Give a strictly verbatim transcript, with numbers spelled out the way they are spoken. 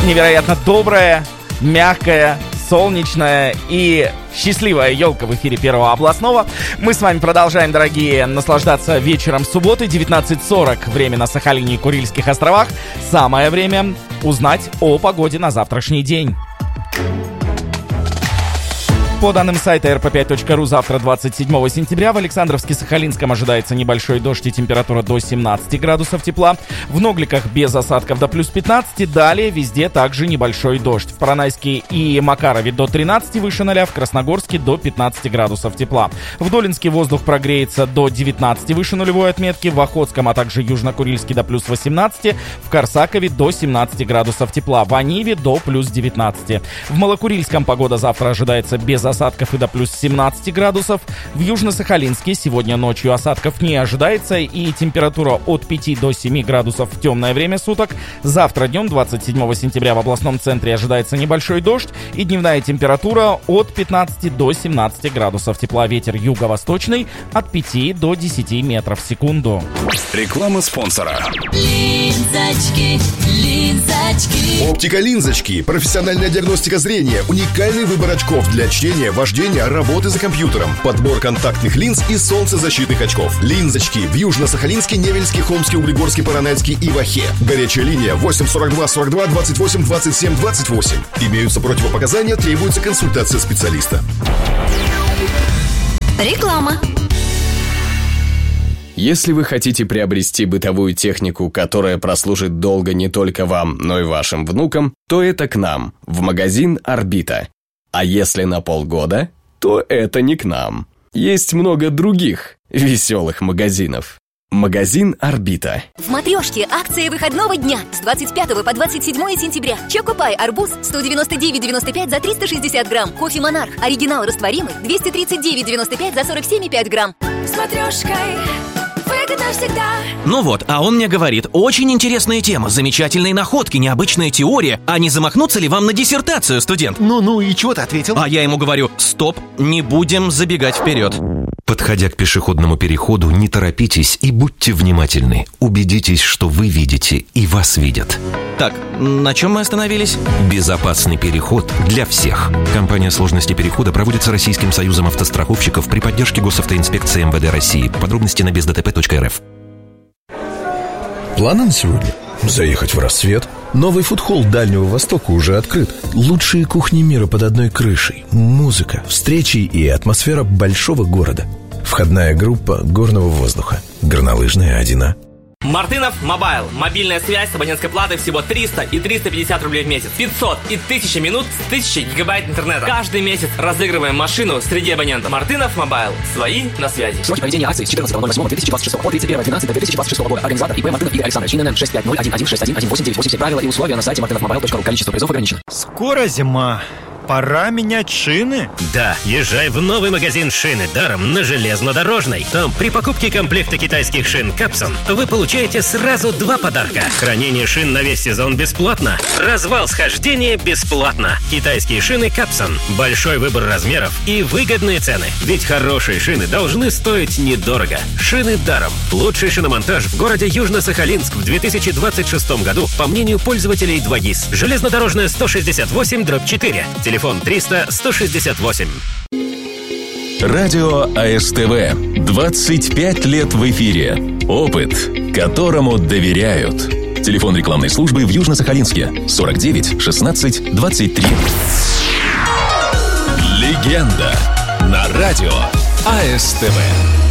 Невероятно добрая, мягкая, солнечная и счастливая елка в эфире Первого областного. Мы с вами продолжаем, дорогие, наслаждаться вечером субботы, девятнадцать сорок, время на Сахалине и Курильских островах. Самое время узнать о погоде на завтрашний день. По данным сайта эр пэ пять точка ру, завтра, двадцать седьмого сентября, в Александровске-Сахалинском ожидается небольшой дождь и температура до семнадцати градусов тепла. В Ногликах без осадков до плюс пятнадцати. Далее везде также небольшой дождь. В Поронайске и Макарове до тринадцати выше ноля, в Красногорске до пятнадцати градусов тепла. В Долинске воздух прогреется до девятнадцати выше нулевой отметки. В Охотском, а также Южно-Курильске до плюс восемнадцати. В Корсакове до семнадцати градусов тепла. В Аниве до плюс девятнадцати. В Малокурильском погода завтра ожидается без осадков. осадков и до плюс семнадцати градусов. В Южно-Сахалинске сегодня ночью осадков не ожидается и температура от пяти до семи градусов в темное время суток. Завтра днем, двадцать седьмого сентября, в областном центре ожидается небольшой дождь и дневная температура от пятнадцати до семнадцати градусов тепла. Ветер юго-восточный от пяти до десяти метров в секунду. Реклама спонсора. Линзочки, линзочки. Оптика Линзочки. Профессиональная диагностика зрения. Уникальный выбор очков для чтения, вождения, работы за компьютером. Подбор контактных линз и солнцезащитных очков. Линзочки в Южно-Сахалинске, Невельске, Хомске, Углегорске, Поронайске и Вахе. Горячая линия восемь сорок два сорок два двадцать восемь двадцать семь двадцать восемь. Имеются противопоказания, требуется консультация специалиста. Реклама. Если вы хотите приобрести бытовую технику, которая прослужит долго не только вам, но и вашим внукам, то это к нам, в магазин «Орбита». А если на полгода, то это не к нам. Есть много других веселых магазинов. Магазин «Орбита». В «Матрешке» акция выходного дня с двадцать пятого по двадцать седьмое сентября. Чокопай арбуз сто девяносто девять девяносто пять за триста шестьдесят грамм. Кофе «Монарх» оригинал растворимый двести тридцать девять девяносто пять за сорок семь и пять грамм. С «Матрешкой» выгодно всегда. Ну вот, а он мне говорит, очень интересная тема, замечательные находки, необычная теория. А не замахнуться ли вам на диссертацию, студент? Ну-ну, и чего ты ответил? А я ему говорю, стоп, не будем забегать вперед. Подходя к пешеходному переходу, не торопитесь и будьте внимательны. Убедитесь, что вы видите и вас видят. Так, на чем мы остановились? Безопасный переход для всех. Компания «Сложности перехода» проводится Российским союзом автостраховщиков при поддержке Госавтоинспекции эм вэ дэ России. Подробности на без дэ тэ пэ точка эр эф. Планы на сегодня? Заехать в «Рассвет». Новый фудхолл Дальнего Востока уже открыт. Лучшие кухни мира под одной крышей. Музыка, встречи и атмосфера большого города. Входная группа горного воздуха. Горнолыжная один А. Мартынов Мобайл. Мобильная связь с абонентской платой всего триста и триста пятьдесят рублей в месяц. пятьсот и тысяча минут с тысячей гигабайт интернета. Каждый месяц разыгрываем машину среди абонентов. Мартынов Мобайл. Свои на связи. Сроки проведения акции с четырнадцатого ноль восьмого две тысячи двадцать шестого по тридцать первое двенадцатое две тысячи двадцать шестого года. Организатор ИП Мартынов Игорь Александрович. ИНН шесть пять ноль один один шесть один один восемь девять восемь. Правила и условия на сайте мартынов мобайл точка ру. Количество призов ограничено. Скоро зима. Пора менять шины. Да, езжай в новый магазин «Шины даром» на Железнодорожной. Там при покупке комплекта китайских шин «Капсон» вы получаете сразу два подарка. Хранение шин на весь сезон бесплатно. Развал схождения бесплатно. Китайские шины «Капсон». Большой выбор размеров и выгодные цены. Ведь хорошие шины должны стоить недорого. «Шины даром». Лучший шиномонтаж в городе Южно-Сахалинск в две тысячи двадцать шестом году, по мнению пользователей два ГИС. Железнодорожная сто шестьдесят восемь дробь четыре. Телефон триста сто шестьдесят восемь. Радио а эс тэ вэ. двадцать пять лет в эфире. Опыт, которому доверяют. Телефон рекламной службы в Южно-Сахалинске. сорок девять шестнадцать двадцать три. Легенда на радио а эс тэ вэ.